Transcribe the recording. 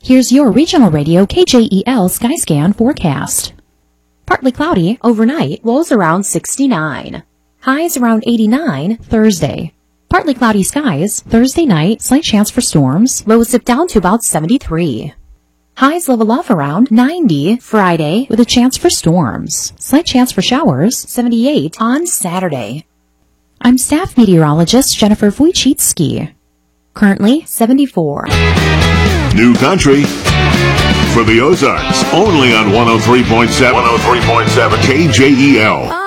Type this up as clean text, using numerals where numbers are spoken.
Here's your regional radio KJEL Skyscan forecast. Partly cloudy, overnight, lows around 69. Highs around 89 Thursday. Partly cloudy skies, Thursday night, slight chance for storms, lows dip down to about 73. Highs level off around 90 Friday with a chance for storms. Slight chance for showers, 78 on Saturday. I'm staff meteorologist Jennifer Wojcicki. Currently 74. New country for the Ozarks, only on 103.7 KJEL.